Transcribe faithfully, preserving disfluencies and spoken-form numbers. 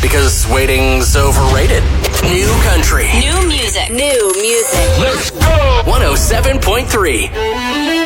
because waiting's overrated. New country. New music. New music. Let's go! one oh seven point three.